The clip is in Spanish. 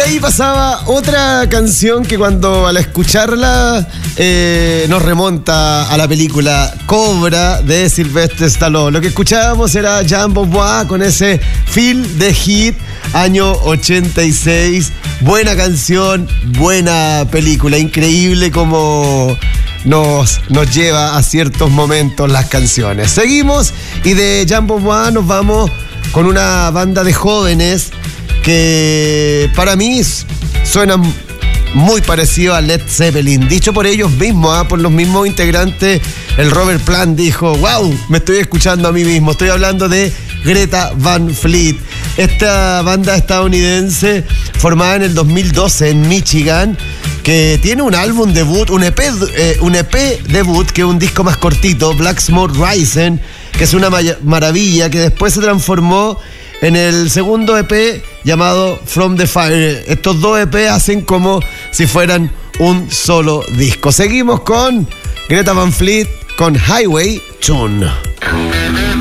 ahí pasaba otra canción que cuando al escucharla nos remonta a la película Cobra de Sylvester Stallone. Lo que escuchábamos era Jean Beauvoir con ese Feel the Heat, año 86. Buena canción, buena película. Increíble como nos lleva a ciertos momentos las canciones. Seguimos y de Jean Beauvoir nos vamos con una banda de jóvenes que para mí suenan muy parecido a Led Zeppelin, dicho por ellos mismos, por los mismos integrantes. El Robert Plant dijo: wow, me estoy escuchando a mí mismo. Estoy hablando de Greta Van Fleet, esta banda estadounidense formada en el 2012 en Michigan, que tiene un álbum debut, un EP debut, que es un disco más cortito, Black Smoke Rising, que es una maravilla, que después se transformó en el segundo EP llamado From the Fire. Estos dos EP hacen como si fueran un solo disco. Seguimos con Greta Van Fleet con Highway Tune.